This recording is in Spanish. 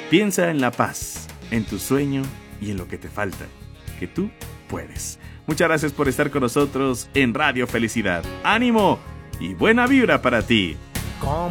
Piensa en la paz, en tu sueño y en lo que te falta, que tú puedes. Muchas gracias por estar con nosotros en Radio Felicidad. ¡Ánimo y buena vibra para ti!